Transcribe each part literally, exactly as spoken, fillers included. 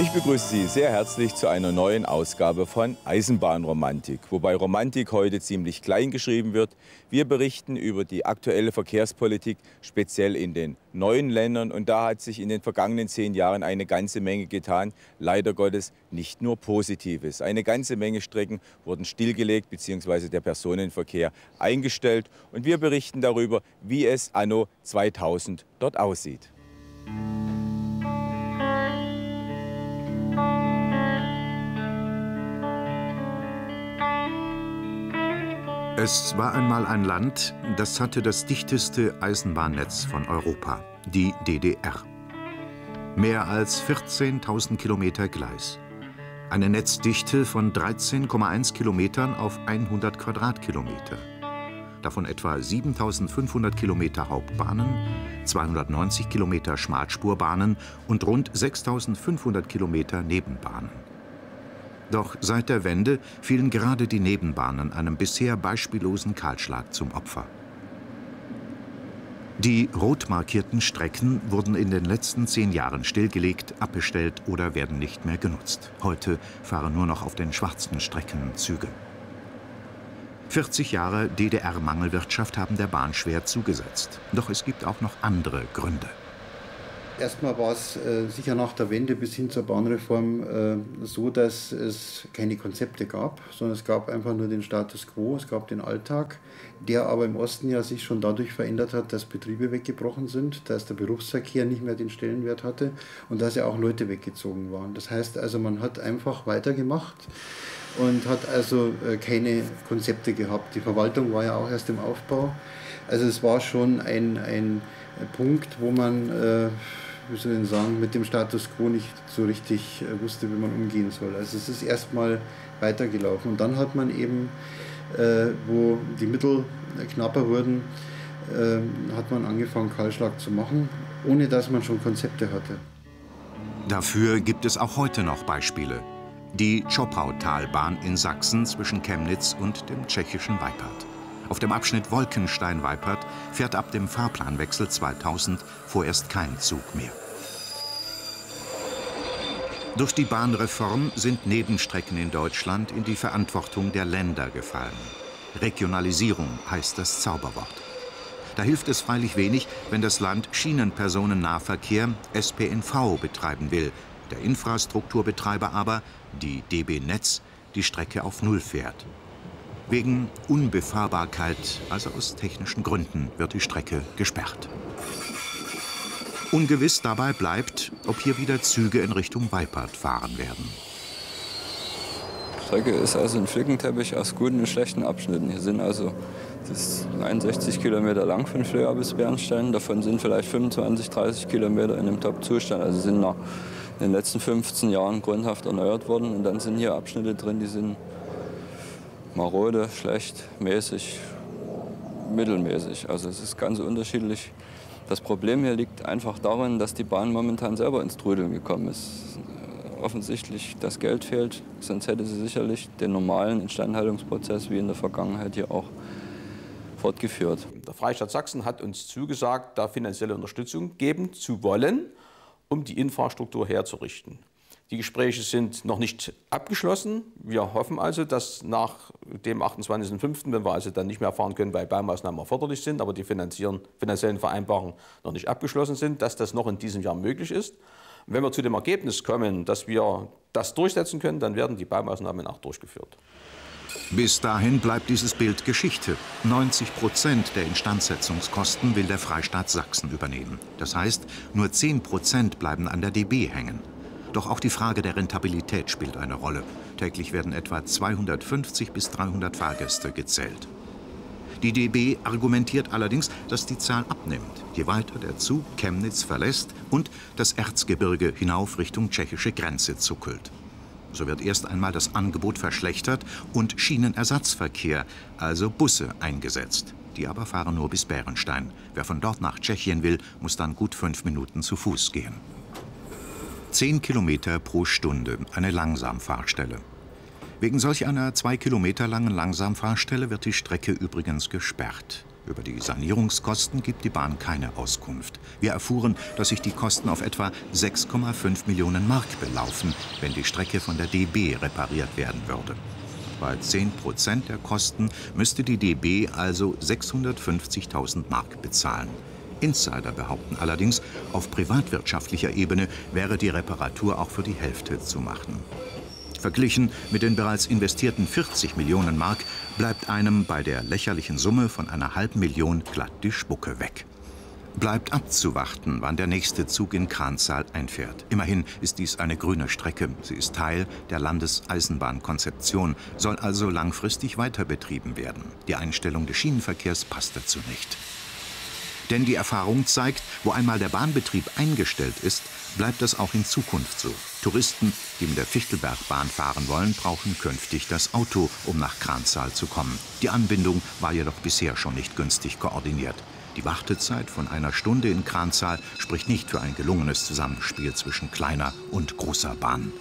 Ich begrüße Sie sehr herzlich zu einer neuen Ausgabe von Eisenbahnromantik, wobei Romantik heute ziemlich klein geschrieben wird. Wir berichten über die aktuelle Verkehrspolitik, speziell in den neuen Ländern. Und da hat sich in den vergangenen zehn Jahren eine ganze Menge getan. Leider Gottes nicht nur Positives. Eine ganze Menge Strecken wurden stillgelegt bzw. der Personenverkehr eingestellt. Und wir berichten darüber, wie es anno zweitausend dort aussieht. Es war einmal ein Land, das hatte das dichteste Eisenbahnnetz von Europa, die D D R. Mehr als vierzehntausend Kilometer Gleis. Eine Netzdichte von dreizehn Komma eins Kilometern auf hundert Quadratkilometer. Davon etwa siebentausendfünfhundert Kilometer Hauptbahnen, zweihundertneunzig Kilometer Schmalspurbahnen und rund sechstausendfünfhundert Kilometer Nebenbahnen. Doch seit der Wende fielen gerade die Nebenbahnen einem bisher beispiellosen Kahlschlag zum Opfer. Die rot markierten Strecken wurden in den letzten zehn Jahren stillgelegt, abbestellt oder werden nicht mehr genutzt. Heute fahren nur noch auf den schwarzen Strecken Züge. vierzig Jahre D D R-Mangelwirtschaft haben der Bahn schwer zugesetzt. Doch es gibt auch noch andere Gründe. Erstmal war es äh, sicher nach der Wende bis hin zur Bahnreform äh, so, dass es keine Konzepte gab, sondern es gab einfach nur den Status quo, es gab den Alltag, der aber im Osten ja sich schon dadurch verändert hat, dass Betriebe weggebrochen sind, dass der Berufsverkehr nicht mehr den Stellenwert hatte und dass ja auch Leute weggezogen waren. Das heißt also, man hat einfach weitergemacht und hat also äh, keine Konzepte gehabt. Die Verwaltung war ja auch erst im Aufbau. Also es war schon ein, ein Punkt, wo man äh, wie soll ich sagen, mit dem Status quo nicht so richtig äh, wusste, wie man umgehen soll. Also es ist erstmal weitergelaufen. Und dann hat man eben, äh, wo die Mittel knapper wurden, äh, hat man angefangen, Kahlschlag zu machen, ohne dass man schon Konzepte hatte. Dafür gibt es auch heute noch Beispiele. Die Zschopautalbahn in Sachsen zwischen Chemnitz und dem tschechischen Weipert. Auf dem Abschnitt Wolkenstein-Weipert fährt ab dem Fahrplanwechsel zweitausend vorerst kein Zug mehr. Durch die Bahnreform sind Nebenstrecken in Deutschland in die Verantwortung der Länder gefallen. Regionalisierung heißt das Zauberwort. Da hilft es freilich wenig, wenn das Land Schienenpersonennahverkehr S P N V betreiben will, der Infrastrukturbetreiber aber, die D B Netz, die Strecke auf Null fährt. Wegen Unbefahrbarkeit, also aus technischen Gründen, wird die Strecke gesperrt. Ungewiss dabei bleibt, ob hier wieder Züge in Richtung Weipert fahren werden. Die Strecke ist also ein Flickenteppich aus guten und schlechten Abschnitten. Hier sind also das ist einundsechzig Kilometer lang von Flöa bis Bernstein. Davon sind vielleicht fünfundzwanzig, dreißig Kilometer in einem Top-Zustand. Also sind nach in den letzten fünfzehn Jahren grundhaft erneuert worden. Und dann sind hier Abschnitte drin, die sind marode, schlecht, mäßig, mittelmäßig. Also es ist ganz unterschiedlich. Das Problem hier liegt einfach darin, dass die Bahn momentan selber ins Trudeln gekommen ist. Offensichtlich das Geld fehlt, sonst hätte sie sicherlich den normalen Instandhaltungsprozess wie in der Vergangenheit hier auch fortgeführt. Der Freistaat Sachsen hat uns zugesagt, da finanzielle Unterstützung geben zu wollen, um die Infrastruktur herzurichten. Die Gespräche sind noch nicht abgeschlossen. Wir hoffen also, dass nach dem achtundzwanzigsten fünften, wenn wir also dann nicht mehr fahren können, weil Baumaßnahmen erforderlich sind, aber die finanziellen Vereinbarungen noch nicht abgeschlossen sind, dass das noch in diesem Jahr möglich ist. Und wenn wir zu dem Ergebnis kommen, dass wir das durchsetzen können, dann werden die Baumaßnahmen auch durchgeführt. Bis dahin bleibt dieses Bild Geschichte. neunzig Prozent der Instandsetzungskosten will der Freistaat Sachsen übernehmen. Das heißt, nur zehn Prozent bleiben an der D B hängen. Doch auch die Frage der Rentabilität spielt eine Rolle. Täglich werden etwa zweihundertfünfzig bis dreihundert Fahrgäste gezählt. Die D B argumentiert allerdings, dass die Zahl abnimmt, je weiter der Zug Chemnitz verlässt und das Erzgebirge hinauf Richtung tschechische Grenze zuckelt. So wird erst einmal das Angebot verschlechtert und Schienenersatzverkehr, also Busse, eingesetzt. Die aber fahren nur bis Bärenstein. Wer von dort nach Tschechien will, muss dann gut fünf Minuten zu Fuß gehen. Zehn Kilometer pro Stunde, eine Langsamfahrstelle. Wegen solch einer zwei Kilometer langen Langsamfahrstelle wird die Strecke übrigens gesperrt. Über die Sanierungskosten gibt die Bahn keine Auskunft. Wir erfuhren, dass sich die Kosten auf etwa sechs Komma fünf Millionen Mark belaufen, wenn die Strecke von der D B repariert werden würde. Bei zehn Prozent der Kosten müsste die D B also sechshundertfünfzigtausend Mark bezahlen. Insider behaupten allerdings, auf privatwirtschaftlicher Ebene wäre die Reparatur auch für die Hälfte zu machen. Verglichen mit den bereits investierten vierzig Millionen Mark bleibt einem bei der lächerlichen Summe von einer halben Million glatt die Spucke weg. Bleibt abzuwarten, wann der nächste Zug in Kranzahl einfährt. Immerhin ist dies eine grüne Strecke. Sie ist Teil der Landeseisenbahnkonzeption, soll also langfristig weiter betrieben werden. Die Einstellung des Schienenverkehrs passt dazu nicht. Denn die Erfahrung zeigt, wo einmal der Bahnbetrieb eingestellt ist, bleibt das auch in Zukunft so. Touristen, die mit der Fichtelbergbahn fahren wollen, brauchen künftig das Auto, um nach Kranzahl zu kommen. Die Anbindung war jedoch bisher schon nicht günstig koordiniert. Die Wartezeit von einer Stunde in Kranzahl spricht nicht für ein gelungenes Zusammenspiel zwischen kleiner und großer Bahn.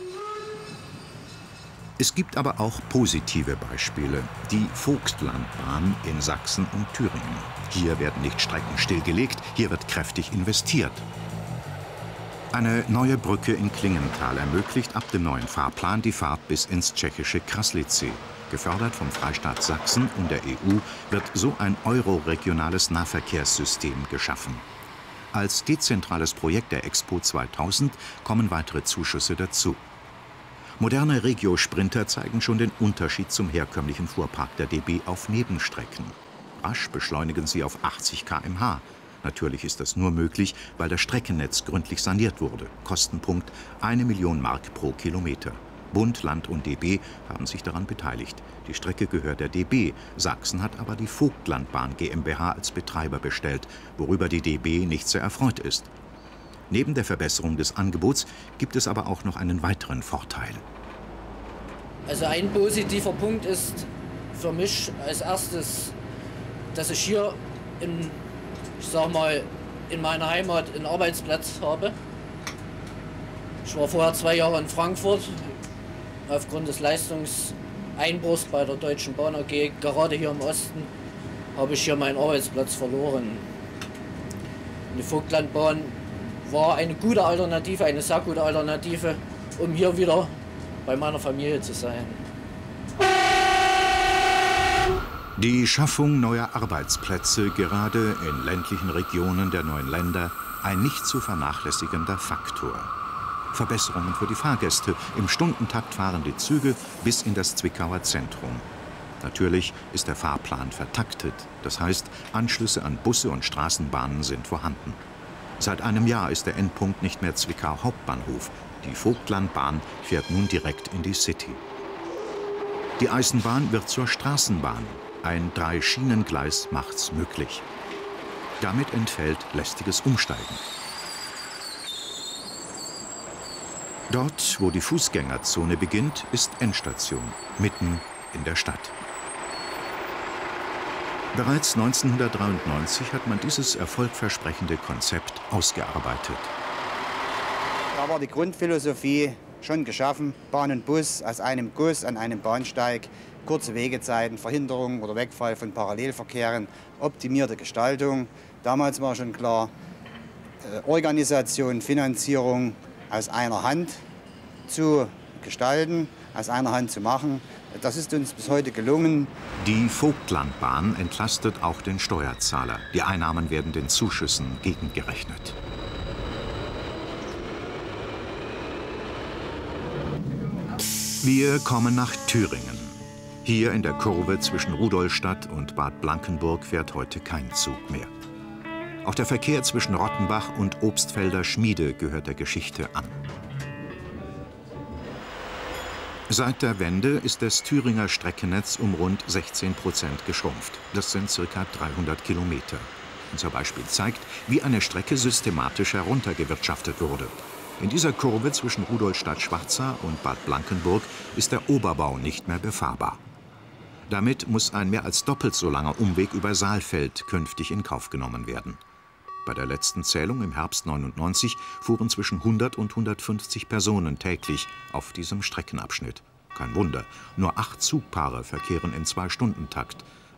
Es gibt aber auch positive Beispiele. Die Vogtlandbahn in Sachsen und Thüringen. Hier werden nicht Strecken stillgelegt, hier wird kräftig investiert. Eine neue Brücke in Klingenthal ermöglicht ab dem neuen Fahrplan die Fahrt bis ins tschechische Krasslice. Gefördert vom Freistaat Sachsen und der E U wird so ein euroregionales Nahverkehrssystem geschaffen. Als dezentrales Projekt der Expo zweitausend kommen weitere Zuschüsse dazu. Moderne Regio-Sprinter zeigen schon den Unterschied zum herkömmlichen Fuhrpark der D B auf Nebenstrecken. Rasch beschleunigen sie auf achtzig Kilometer pro Stunde. Natürlich ist das nur möglich, weil das Streckennetz gründlich saniert wurde. Kostenpunkt eine Million Mark pro Kilometer. Bund, Land und D B haben sich daran beteiligt. Die Strecke gehört der D B. Sachsen hat aber die Vogtlandbahn GmbH als Betreiber bestellt, worüber die D B nicht sehr erfreut ist. Neben der Verbesserung des Angebots gibt es aber auch noch einen weiteren Vorteil. Also ein positiver Punkt ist für mich als erstes, dass ich hier in, ich sag mal, in meiner Heimat einen Arbeitsplatz habe. Ich war vorher zwei Jahre in Frankfurt. Aufgrund des Leistungseinbruchs bei der Deutschen Bahn A G, gerade hier im Osten, habe ich hier meinen Arbeitsplatz verloren. Die Vogtlandbahn war eine gute Alternative, eine sehr gute Alternative, um hier wieder bei meiner Familie zu sein. Die Schaffung neuer Arbeitsplätze, gerade in ländlichen Regionen der neuen Länder, ein nicht zu vernachlässigender Faktor. Verbesserungen für die Fahrgäste. Im Stundentakt fahren die Züge bis in das Zwickauer Zentrum. Natürlich ist der Fahrplan vertaktet. Das heißt, Anschlüsse an Busse und Straßenbahnen sind vorhanden. Seit einem Jahr ist der Endpunkt nicht mehr Zwickau Hauptbahnhof. Die Vogtlandbahn fährt nun direkt in die City. Die Eisenbahn wird zur Straßenbahn. Ein Drei-Schienen-Gleis macht's möglich. Damit entfällt lästiges Umsteigen. Dort, wo die Fußgängerzone beginnt, ist Endstation, mitten in der Stadt. Bereits neunzehnhundertdreiundneunzig hat man dieses erfolgversprechende Konzept ausgearbeitet. Da war die Grundphilosophie schon geschaffen. Bahn und Bus aus einem Guss an einem Bahnsteig, kurze Wegezeiten, Verhinderung oder Wegfall von Parallelverkehren, optimierte Gestaltung. Damals war schon klar, Organisation, Finanzierung aus einer Hand zu gestalten, aus einer Hand zu machen. Das ist uns bis heute gelungen. Die Vogtlandbahn entlastet auch den Steuerzahler. Die Einnahmen werden den Zuschüssen gegengerechnet. Wir kommen nach Thüringen. Hier in der Kurve zwischen Rudolstadt und Bad Blankenburg fährt heute kein Zug mehr. Auch der Verkehr zwischen Rottenbach und Obstfelder Schmiede gehört der Geschichte an. Seit der Wende ist das Thüringer Streckennetz um rund sechzehn Prozent geschrumpft. Das sind ca. dreihundert Kilometer. Unser Beispiel zeigt, wie eine Strecke systematisch heruntergewirtschaftet wurde. In dieser Kurve zwischen Rudolstadt-Schwarza und Bad Blankenburg ist der Oberbau nicht mehr befahrbar. Damit muss ein mehr als doppelt so langer Umweg über Saalfeld künftig in Kauf genommen werden. Bei der letzten Zählung im Herbst neunundneunzig fuhren zwischen hundert und hundertfünfzig Personen täglich auf diesem Streckenabschnitt. Kein Wunder, nur acht Zugpaare verkehren im Zwei-Stunden-Takt.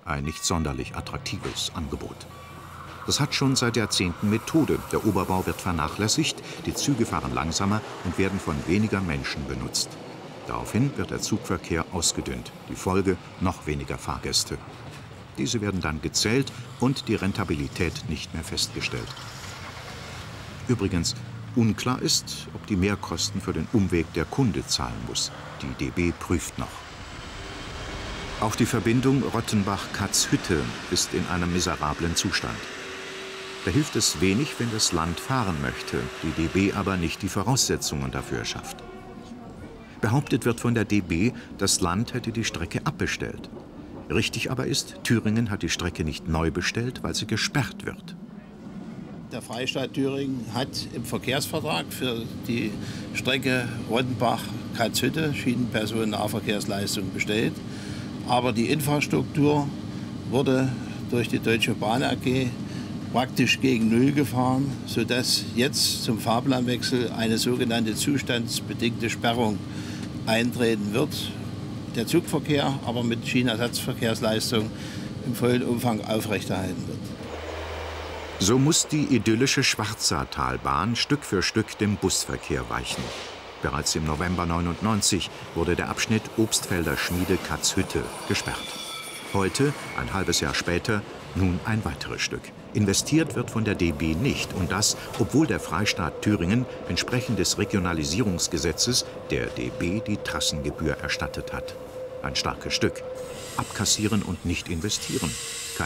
Ein nicht sonderlich attraktives Angebot. Das hat schon seit Jahrzehnten Methode. Der Oberbau wird vernachlässigt, die Züge fahren langsamer und werden von weniger Menschen benutzt. Daraufhin wird der Zugverkehr ausgedünnt. Die Folge: noch weniger Fahrgäste. Diese werden dann gezählt und die Rentabilität nicht mehr festgestellt. Übrigens, unklar ist, ob die Mehrkosten für den Umweg der Kunde zahlen muss. Die D B prüft noch. Auch die Verbindung Rottenbach-Katzhütte ist in einem miserablen Zustand. Da hilft es wenig, wenn das Land fahren möchte, die D B aber nicht die Voraussetzungen dafür schafft. Behauptet wird von der D B, das Land hätte die Strecke abbestellt. Richtig aber ist, Thüringen hat die Strecke nicht neu bestellt, weil sie gesperrt wird. Der Freistaat Thüringen hat im Verkehrsvertrag für die Strecke Rottenbach-Katzhütte Schienenpersonennahverkehrsleistung bestellt. Aber die Infrastruktur wurde durch die Deutsche Bahn A G praktisch gegen Null gefahren, sodass jetzt zum Fahrplanwechsel eine sogenannte zustandsbedingte Sperrung eintreten wird. Der Zugverkehr aber mit Schienenersatzverkehrsleistung im vollen Umfang aufrechterhalten wird. So muss die idyllische Schwarzsaartalbahn Stück für Stück dem Busverkehr weichen. Bereits im November neunundneunzig wurde der Abschnitt Obstfelder Schmiede-Katzhütte gesperrt. Heute, ein halbes Jahr später, nun ein weiteres Stück. Investiert wird von der D B nicht, und das, obwohl der Freistaat Thüringen entsprechend des Regionalisierungsgesetzes der D B die Trassengebühr erstattet hat. Ein starkes Stück. Abkassieren und nicht investieren.